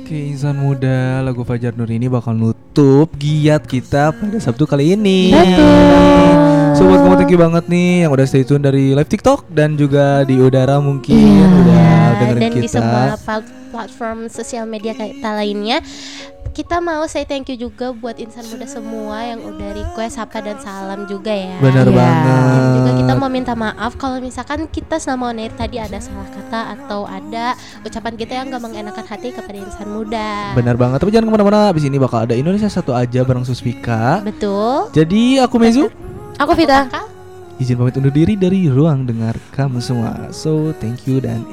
Oke, Insan Muda lagu Fajar Nur ini bakal nutup giat kita pada Sabtu kali ini. Sobat Kamu, thank you banget nih yang udah stay tune dari live TikTok dan juga di udara mungkin udah dengerin dan kita. di semua platform sosial media kita lainnya. Kita mau say thank you juga buat insan muda semua yang udah request sapa dan salam juga ya. Bener banget. Dan juga kita mau minta maaf kalau misalkan kita selama on air tadi ada salah kata atau ada ucapan kita yang gak mengenakan hati kepada insan muda. Bener banget. Tapi jangan kemana-mana. Abis ini bakal ada Indonesia Satu Aja bareng Suspika. Betul. Jadi aku Mezu, Aku Vita. izin pamit undur diri dari ruang dengar kamu semua. So thank you dan